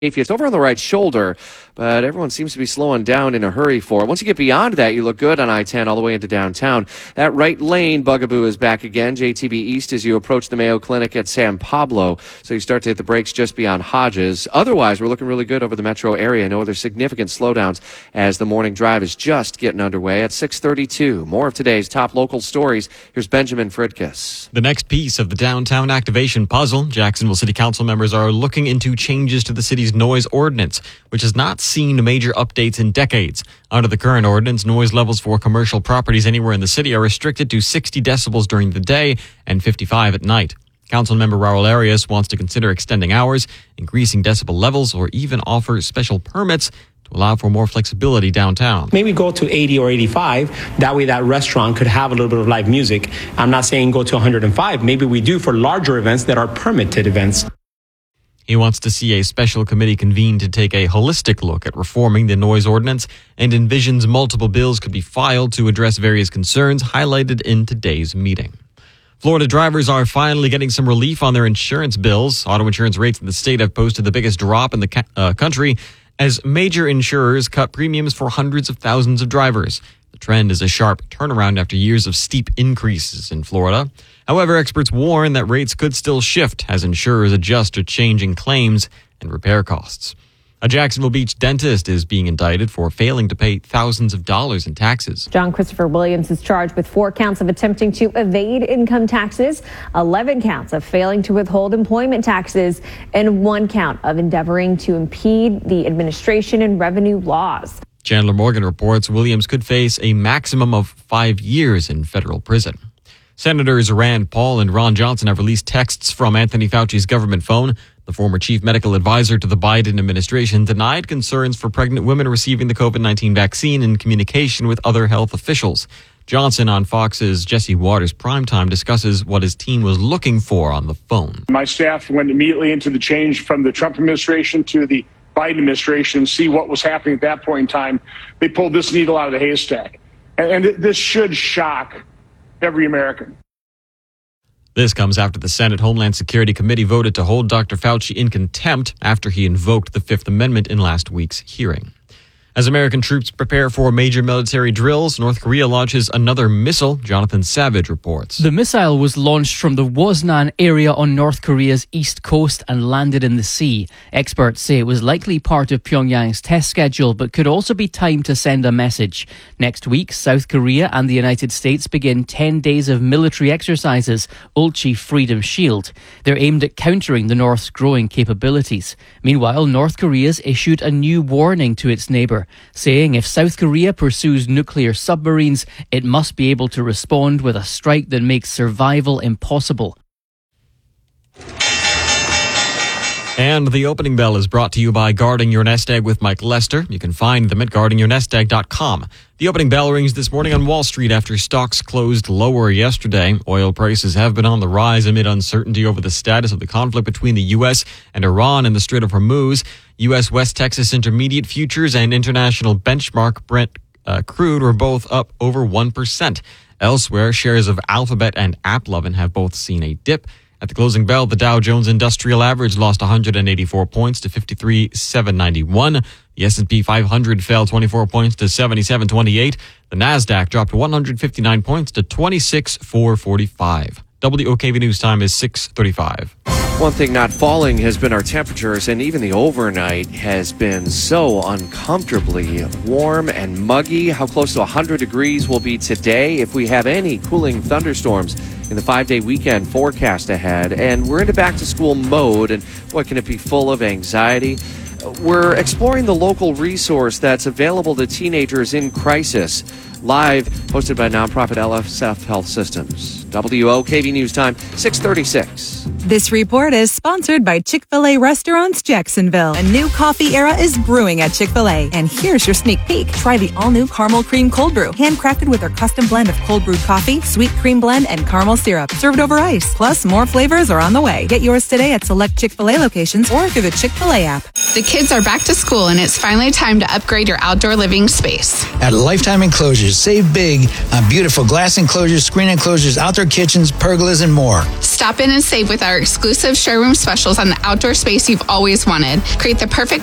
It's over on the right shoulder, but everyone seems to be slowing down in a hurry for it. Once you get beyond that, you look good on I-10 all the way into downtown. That right lane bugaboo is back again. JTB East as you approach the Mayo Clinic at San Pablo. So you start to hit the brakes just beyond Hodges. Otherwise, we're looking really good over the metro area. No other significant slowdowns as the morning drive is just getting underway at 6:32. More of today's top local stories. Here's Benjamin Fridkis. The next piece of the downtown activation puzzle, Jacksonville City Council members are looking into changes to the city's noise ordinance, which has not seen major updates in decades. Under the current ordinance, noise levels for commercial properties anywhere in the city are restricted to 60 decibels during the day and 55 at night. Councilmember Raul Arias wants to consider extending hours, increasing decibel levels, or even offer special permits to allow for more flexibility downtown. Maybe go to 80 or 85. That way that restaurant could have a little bit of live music. I'm not saying go to 105. Maybe we do for larger events that are permitted events. He wants to see a special committee convened to take a holistic look at reforming the noise ordinance and envisions multiple bills could be filed to address various concerns highlighted in today's meeting. Florida drivers are finally getting some relief on their insurance bills. Auto insurance rates in the state have posted the biggest drop in the country as major insurers cut premiums for hundreds of thousands of drivers. The trend is a sharp turnaround after years of steep increases in Florida. However, experts warn that rates could still shift as insurers adjust to changing claims and repair costs. A Jacksonville Beach dentist is being indicted for failing to pay thousands of dollars in taxes. John Christopher Williams is charged with 4 counts of attempting to evade income taxes, 11 counts of failing to withhold employment taxes, and 1 count of endeavoring to impede the administration and revenue laws. Chandler Morgan reports Williams could face a maximum of 5 years in federal prison. Senators Rand Paul and Ron Johnson have released texts from Anthony Fauci's government phone. The former chief medical advisor to the Biden administration denied concerns for pregnant women receiving the COVID-19 vaccine in communication with other health officials. Johnson on Fox's Jesse Waters Primetime discusses what his team was looking for on the phone. My staff went immediately into the change from the Trump administration to the Biden administration and see what was happening at that point in time. They pulled this needle out of the haystack. And this should shock every American. This comes after the Senate Homeland Security Committee voted to hold Dr. Fauci in contempt after he invoked the Fifth Amendment in last week's hearing. As American troops prepare for major military drills, North Korea launches another missile. Jonathan Savage reports. The missile was launched from the Wosnan area on North Korea's east coast and landed in the sea. Experts say it was likely part of Pyongyang's test schedule, but could also be timed to send a message. Next week, South Korea and the United States begin 10 days of military exercises, Ulchi Freedom Shield. They're aimed at countering the North's growing capabilities. Meanwhile, North Korea's issued a new warning to its neighbour, saying if South Korea pursues nuclear submarines, it must be able to respond with a strike that makes survival impossible. And the opening bell is brought to you by Guarding Your Nest Egg with Mike Lester. You can find them at guardingyournestegg.com. The opening bell rings this morning on Wall Street after stocks closed lower yesterday. Oil prices have been on the rise amid uncertainty over the status of the conflict between the U.S. and Iran in the Strait of Hormuz. U.S. West Texas Intermediate futures and international benchmark Brent crude were both up over 1%. Elsewhere, shares of Alphabet and AppLovin have both seen a dip. At the closing bell, the Dow Jones Industrial Average lost 184 points to 53,791. The S&P 500 fell 24 points to 7728. The Nasdaq dropped 159 points to 26,445. WOKV News Time is 6:35. One thing not falling has been our temperatures, and even the overnight has been so uncomfortably warm and muggy. How close to 100 degrees will be today if we have any cooling thunderstorms in the 5-day weekend forecast ahead. And we're into back-to-school mode, and boy, can it be full of anxiety. We're exploring the local resource that's available to teenagers in crisis. Live, hosted by nonprofit LSF Health Systems. WOKV News Time, 6:36. This report is sponsored by Chick-fil-A Restaurants Jacksonville. A new coffee era is brewing at Chick-fil-A. And here's your sneak peek. Try the all-new Caramel Cream Cold Brew. Handcrafted with our custom blend of cold brewed coffee, sweet cream blend, and caramel syrup. Served over ice. Plus, more flavors are on the way. Get yours today at select Chick-fil-A locations or through the Chick-fil-A app. The kids are back to school, and it's finally time to upgrade your outdoor living space. At Lifetime Enclosures, Enclosures. Save big on beautiful glass enclosures, screen enclosures, outdoor kitchens, pergolas, and more. Stop in and save with our exclusive showroom specials on the outdoor space you've always wanted. Create the perfect